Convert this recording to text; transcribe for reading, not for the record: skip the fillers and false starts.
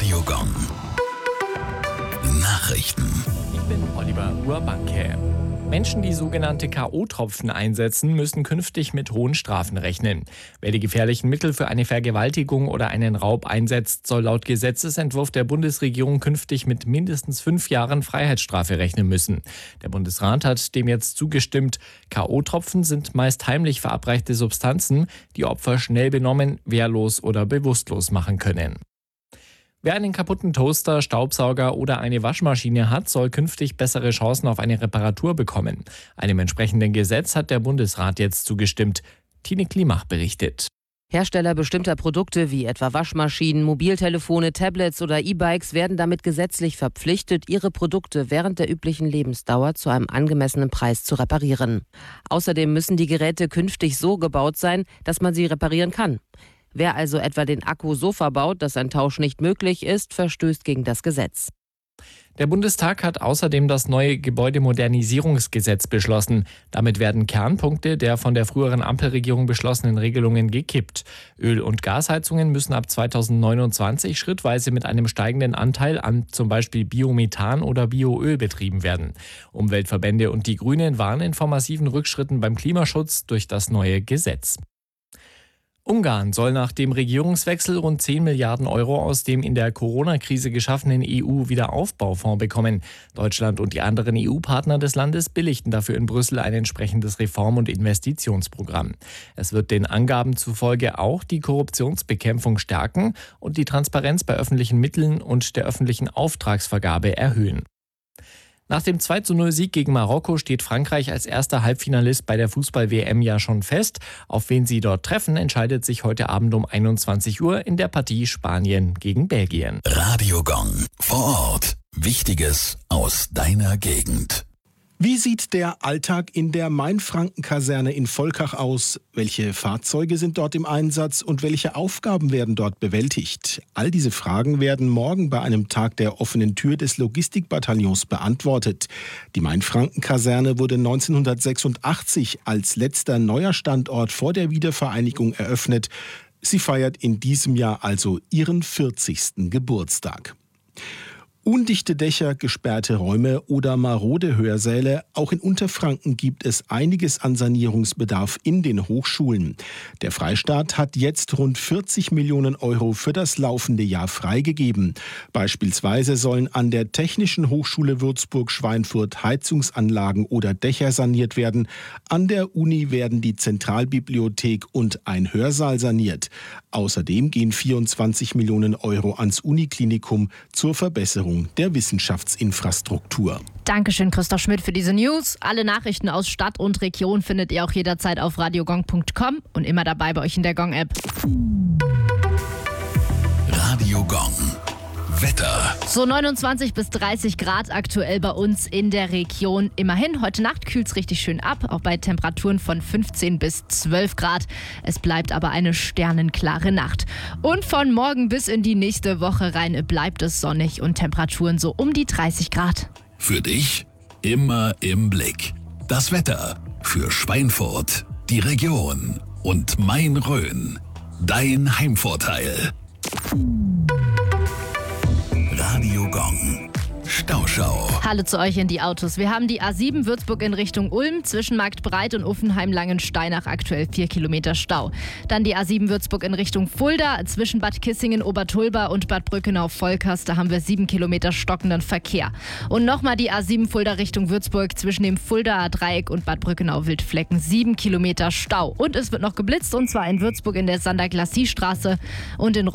Radio Gong. Nachrichten. Ich bin Oliver Urbanke. Menschen, die sogenannte K.O.-Tropfen einsetzen, müssen künftig mit hohen Strafen rechnen. Wer die gefährlichen Mittel für eine Vergewaltigung oder einen Raub einsetzt, soll laut Gesetzesentwurf der Bundesregierung künftig mit mindestens 5 Jahren Freiheitsstrafe rechnen müssen. Der Bundesrat hat dem jetzt zugestimmt. K.O.-Tropfen sind meist heimlich verabreichte Substanzen, die Opfer schnell benommen, wehrlos oder bewusstlos machen können. Wer einen kaputten Toaster, Staubsauger oder eine Waschmaschine hat, soll künftig bessere Chancen auf eine Reparatur bekommen. Einem entsprechenden Gesetz hat der Bundesrat jetzt zugestimmt. Tine Klimach berichtet. Hersteller bestimmter Produkte wie etwa Waschmaschinen, Mobiltelefone, Tablets oder E-Bikes werden damit gesetzlich verpflichtet, ihre Produkte während der üblichen Lebensdauer zu einem angemessenen Preis zu reparieren. Außerdem müssen die Geräte künftig so gebaut sein, dass man sie reparieren kann. Wer also etwa den Akku so verbaut, dass ein Tausch nicht möglich ist, verstößt gegen das Gesetz. Der Bundestag hat außerdem das neue Gebäudemodernisierungsgesetz beschlossen. Damit werden Kernpunkte der von der früheren Ampelregierung beschlossenen Regelungen gekippt. Öl- und Gasheizungen müssen ab 2029 schrittweise mit einem steigenden Anteil an zum Beispiel Biomethan oder Bioöl betrieben werden. Umweltverbände und die Grünen warnen vor massiven Rückschritten beim Klimaschutz durch das neue Gesetz. Ungarn soll nach dem Regierungswechsel rund 10 Milliarden Euro aus dem in der Corona-Krise geschaffenen EU-Wiederaufbaufonds bekommen. Deutschland und die anderen EU-Partner des Landes billigten dafür in Brüssel ein entsprechendes Reform- und Investitionsprogramm. Es wird den Angaben zufolge auch die Korruptionsbekämpfung stärken und die Transparenz bei öffentlichen Mitteln und der öffentlichen Auftragsvergabe erhöhen. Nach dem 2:0-Sieg gegen Marokko steht Frankreich als erster Halbfinalist bei der Fußball-WM ja schon fest. Auf wen sie dort treffen, entscheidet sich heute Abend um 21 Uhr in der Partie Spanien gegen Belgien. Radio Gong. Vor Ort. Wichtiges aus deiner Gegend. Wie sieht der Alltag in der Mainfranken-Kaserne in Volkach aus? Welche Fahrzeuge sind dort im Einsatz und welche Aufgaben werden dort bewältigt? All diese Fragen werden morgen bei einem Tag der offenen Tür des Logistikbataillons beantwortet. Die Mainfranken-Kaserne wurde 1986 als letzter neuer Standort vor der Wiedervereinigung eröffnet. Sie feiert in diesem Jahr also ihren 40. Geburtstag. Undichte Dächer, gesperrte Räume oder marode Hörsäle. Auch in Unterfranken gibt es einiges an Sanierungsbedarf in den Hochschulen. Der Freistaat hat jetzt rund 40 Millionen Euro für das laufende Jahr freigegeben. Beispielsweise sollen an der Technischen Hochschule Würzburg-Schweinfurt Heizungsanlagen oder Dächer saniert werden. An der Uni werden die Zentralbibliothek und ein Hörsaal saniert. Außerdem gehen 24 Millionen Euro ans Uniklinikum zur Verbesserung der Wissenschaftsinfrastruktur. Dankeschön, Christoph Schmidt, für diese News. Alle Nachrichten aus Stadt und Region findet ihr auch jederzeit auf radiogong.com und immer dabei bei euch in der Gong-App. Radio Gong. Wetter. So 29 bis 30 Grad aktuell bei uns in der Region. Immerhin, heute Nacht kühlt es richtig schön ab, auch bei Temperaturen von 15 bis 12 Grad. Es bleibt aber eine sternenklare Nacht. Und von morgen bis in die nächste Woche rein bleibt es sonnig und Temperaturen so um die 30 Grad. Für dich immer im Blick. Das Wetter für Schweinfurt, die Region und Main-Rhön. Dein Heimvorteil. Radio Gong. Stauschau. Hallo zu euch in die Autos. Wir haben die A7 Würzburg in Richtung Ulm, zwischen Marktbreit und Uffenheim-Langensteinach aktuell 4 Kilometer Stau. Dann die A7 Würzburg in Richtung Fulda, zwischen Bad Kissingen, Obertulba und Bad Brückenau-Volkers, da haben wir 7 Kilometer stockenden Verkehr. Und nochmal die A7 Fulda Richtung Würzburg, zwischen dem Fuldaer Dreieck und Bad Brückenau-Wildflecken, 7 Kilometer Stau. Und es wird noch geblitzt, und zwar in Würzburg in der Sander-Glacis-Straße und in